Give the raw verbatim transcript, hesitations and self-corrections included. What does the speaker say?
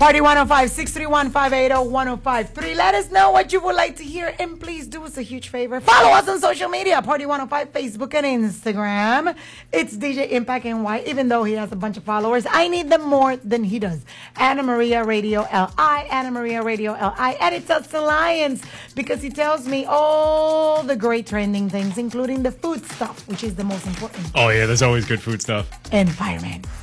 Party one oh five, six three one, five eight zero, one oh five three. Let us know what you would like to hear. And please do us a huge favor. Follow us on social media. Party one oh five, Facebook and Instagram. It's D J Impact N Y. Even though he has a bunch of followers, I need them more than he does. Anna Maria Radio L I. Anna Maria Radio L I. And it tells Alliance because he tells me all the great trending things, including the food stuff, which is the most important. Oh, yeah. There's always good food stuff. And Fireman.